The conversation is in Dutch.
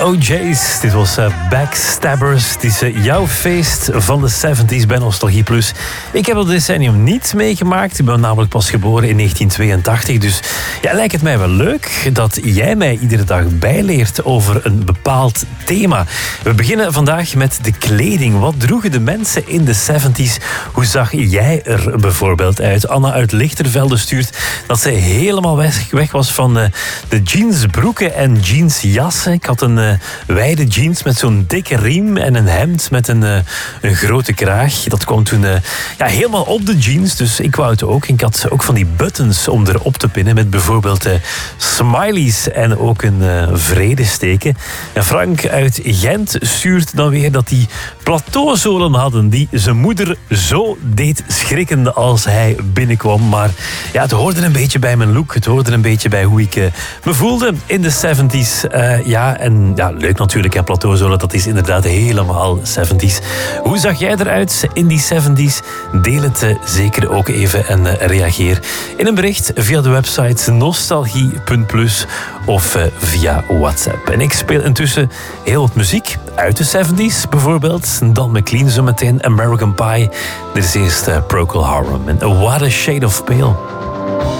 OJ's. Dit was Backstabbers. Het is jouw feest van de 70s bij Nostalgie Plus. Ik heb het decennium niet meegemaakt. Ik ben namelijk pas geboren in 1982. Dus ja, lijkt het mij wel leuk dat jij mij iedere dag bijleert over een bepaald thema. We beginnen vandaag met de kleding. Wat droegen de mensen in de 70s? Hoe zag jij er bijvoorbeeld uit? Anna uit Lichtervelde stuurt dat ze helemaal weg was van de jeansbroeken en jeansjassen. Ik had een wijde jeans met zo'n dikke riem en een hemd met een grote kraag. Dat kwam toen helemaal op de jeans, dus ik wou het ook. Ik had ook van die buttons om erop te pinnen met bijvoorbeeld smileys en ook een vredesteken. En Frank uit Gent stuurt dan weer dat die plateauzolen hadden die zijn moeder zo deed schrikken als hij binnenkwam. Maar ja, het hoorde een beetje bij mijn look. Het hoorde een beetje bij hoe ik me voelde in de 70s. Leuk natuurlijk, hè, plateauzolen. Dat is inderdaad helemaal 70s. Hoe zag jij eruit in die 70s? Deel het zeker ook even en reageer in een bericht via de website nostalgie.plus of via WhatsApp. En ik speel intussen heel wat muziek uit de 70s, bijvoorbeeld Don McLean zometeen, American Pie. Dit is eerst Procol Harum en What a Shade of Pale.